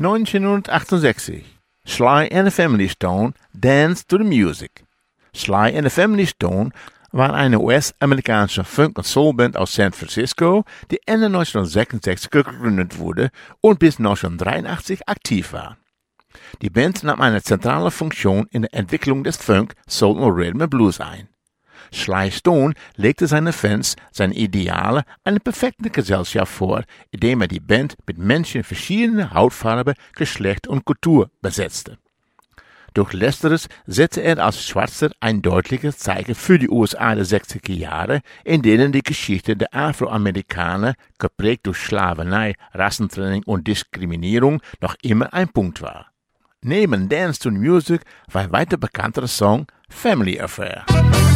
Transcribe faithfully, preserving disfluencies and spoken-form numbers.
neunzehnhundertachtundsechzig. Sly and the Family Stone Dance to the Music. Sly and the Family Stone war eine U S-amerikanische Funk- und Soulband aus San Francisco, die Ende neunzehnhundertsechsundsechzig gegründet wurde und bis neunzehnhundertdreiundachtzig aktiv war. Die Band nahm eine zentrale Funktion in der Entwicklung des Funk, Soul und Rhythm and Blues ein. Sly Stone legte seinen Fans seine Ideale einer perfekten Gesellschaft vor, indem er die Band mit Menschen verschiedener Hautfarbe, Geschlecht und Kultur besetzte. Durch Letzteres setzte er als Schwarzer ein deutliches Zeichen für die U S A der sechziger Jahre, in denen die Geschichte der Afroamerikaner, geprägt durch Sklaverei, Rassentrennung und Diskriminierung, noch immer ein Punkt war. Neben Dance to the Music war ein weiter bekannter Song Family Affair.